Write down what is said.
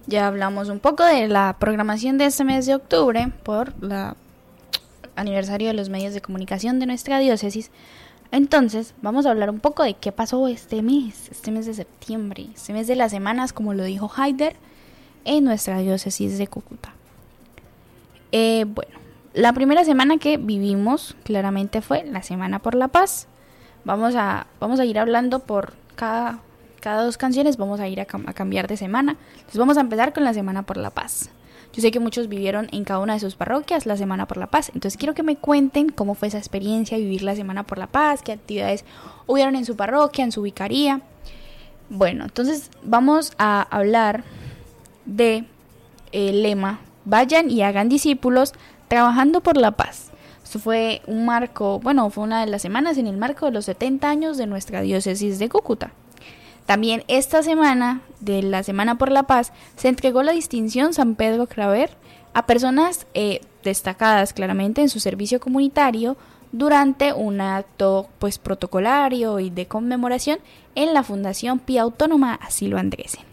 Ya hablamos un poco de la programación de este mes de octubre por el aniversario de los medios de comunicación de nuestra diócesis. Entonces, vamos a hablar un poco de qué pasó este mes de septiembre, este mes de las semanas, como lo dijo Haider, en nuestra diócesis de Cúcuta. Bueno, la primera semana que vivimos claramente fue la Semana por la Paz. Vamos a ir hablando por cada 2 canciones, vamos a ir a cambiar de semana. Entonces vamos a empezar con la Semana por la Paz. Yo sé que muchos vivieron en cada una de sus parroquias la Semana por la Paz. Entonces quiero que me cuenten cómo fue esa experiencia, vivir la Semana por la Paz, qué actividades hubieron en su parroquia, en su vicaría. Bueno, entonces vamos a hablar de el lema: vayan y hagan discípulos trabajando por la paz. Esto fue fue una de las semanas en el marco de los 70 años de nuestra diócesis de Cúcuta. También esta semana, de la Semana por la Paz, se entregó la distinción San Pedro Claver a personas destacadas claramente en su servicio comunitario durante un acto protocolario y de conmemoración en la Fundación Pía Autónoma Asilo Andresen.